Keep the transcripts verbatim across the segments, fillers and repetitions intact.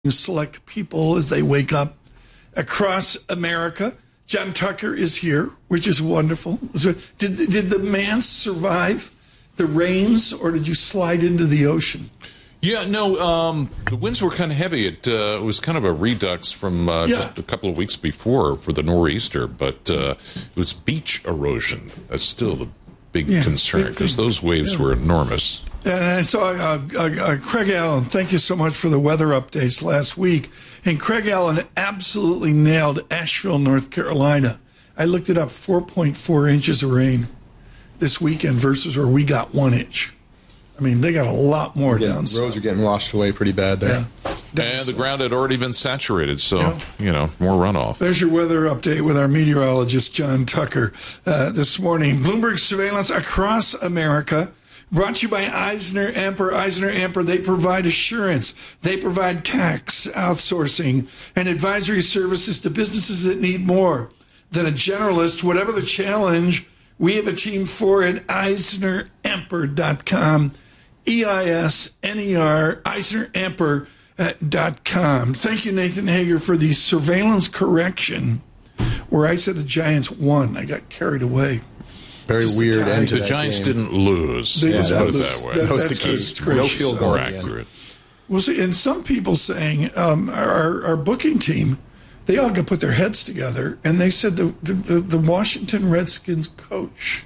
select people as they wake up across America. John Tucker is here, which is wonderful. So did, did the man survive the rains, or did you slide into the ocean? Yeah, no, um, the winds were kind of heavy. It, uh, it was kind of a redux from uh, yeah. just a couple of weeks before for the nor'easter, but uh, it was beach erosion. That's still the big yeah, concern, because those waves yeah. were enormous. And I saw uh, uh, uh, Craig Allen, thank you so much for the weather updates last week. And Craig Allen absolutely nailed Asheville, North Carolina. I looked it up, four point four inches of rain this weekend versus where we got one inch. I mean, they got a lot more yeah, down. Roads south. are getting washed away pretty bad there. Yeah. And the ground had already been saturated, so, yeah. you know, more runoff. There's your weather update with our meteorologist, John Tucker, uh, this morning. Bloomberg surveillance across America. Brought to you by Eisner Amper. Eisner Amper, they provide assurance. They provide tax, outsourcing, and advisory services to businesses that need more than a generalist. Whatever the challenge, we have a team for it. Eisner Amper dot com. E I S N E R, Eisner Amper dot com. Thank you, Nathan Hager, for the surveillance correction where I said the Giants won. I got carried away. Very Just weird end to The that Giants game. didn't lose. They Let's did put it lose. that way. That, that was that's the case. good. No field goal. More accurate. Well, see, and some people saying um, our, our booking team, they all got put their heads together, and they said the the, the Washington Redskins coach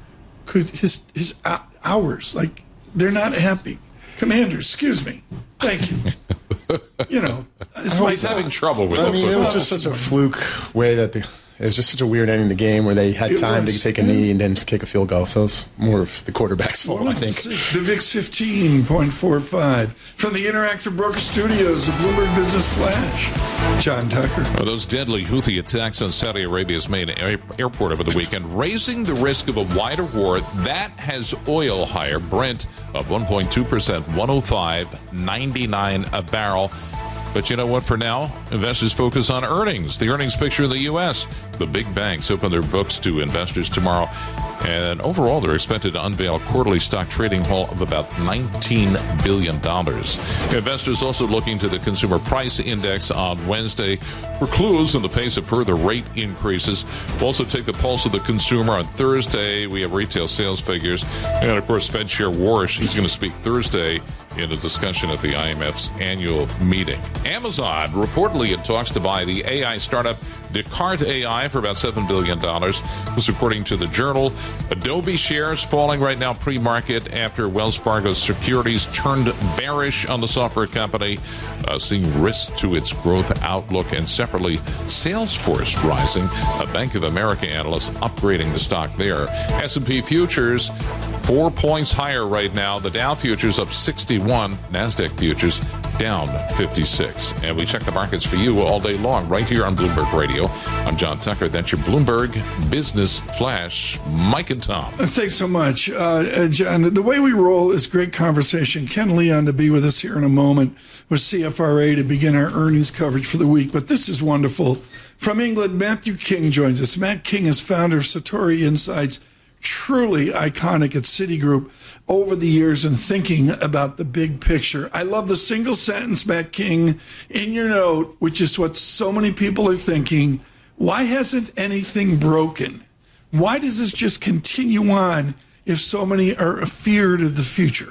could his his hours like they're not happy. Commanders, excuse me. Thank you. You know, it's he's having trouble with I it. mean, it was just such a fluke way that the. It was just such a weird ending to the game where they had it time was, to take a yeah. knee and then kick a field goal. So it's more of the quarterback's fault, well, I think. The V I X fifteen point four five from the Interactive Broker Studios of Bloomberg Business Flash. John Tucker. Well, those deadly Houthi attacks on Saudi Arabia's main air- airport over the weekend, raising the risk of a wider war. That has oil higher. Brent up one point two percent, one oh five ninety-nine a barrel. But you know what? For now, investors focus on earnings. The earnings picture in the U S. The big banks open their books to investors tomorrow. And overall, they're expected to unveil a quarterly stock trading haul of about nineteen billion dollars. Investors also looking to the Consumer Price Index on Wednesday for clues on the pace of further rate increases. We'll also take the pulse of the consumer on Thursday. We have retail sales figures. And, of course, Fed Chair Warsh, he's going to speak Thursday in a discussion at the I M F's annual meeting. Amazon reportedly in talks to buy the A I startup Descartes A I for about seven billion dollars. This according to the Journal. Adobe shares falling right now pre-market after Wells Fargo Securities turned bearish on the software company, uh, seeing risks to its growth outlook. And separately, Salesforce rising. A Bank of America analyst upgrading the stock there. S and P futures four points higher right now. The Dow futures up sixty-one. NASDAQ futures down fifty-six. And we check the markets for you all day long right here on Bloomberg Radio. I'm John Tucker. That's your Bloomberg Business Flash. Mike and Tom. Thanks so much, uh, John. The way we roll is great conversation. Ken Leon to be with us here in a moment with C F R A to begin our earnings coverage for the week. But this is wonderful. From England, Matthew King joins us. Matt King is founder of Satori Insights, truly iconic at Citigroup over the years and thinking about the big picture. I love the single sentence, Matt King, in your note, which is what so many people are thinking. Why hasn't anything broken? Why does this just continue on if so many are feared of the future?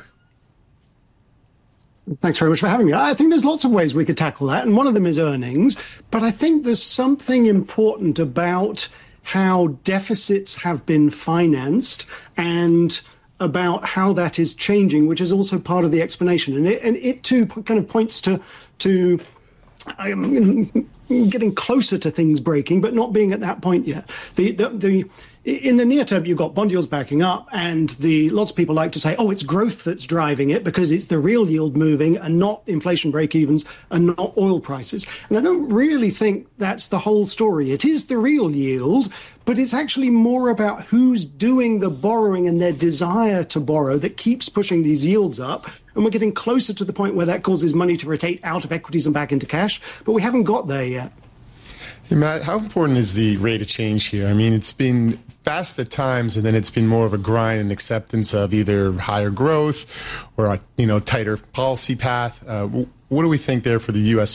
Thanks very much for having me. I think there's lots of ways we could tackle that, and one of them is earnings. But I think there's something important about how deficits have been financed and about how that is changing, which is also part of the explanation. And it, and it too kind of points to to um, getting closer to things breaking, but not being at that point yet. The the, the in the near term, you've got bond yields backing up, and the lots of people like to say, oh, it's growth that's driving it because it's the real yield moving and not inflation break-evens and not oil prices. And I don't really think that's the whole story. It is the real yield, but it's actually more about who's doing the borrowing and their desire to borrow that keeps pushing these yields up. And we're getting closer to the point where that causes money to rotate out of equities and back into cash, but we haven't got there yet. Hey, Matt, how important is the rate of change here? I mean, it's been fast at times, and then it's been more of a grind and acceptance of either higher growth or a you know tighter policy path. Uh, what do we think there for the U S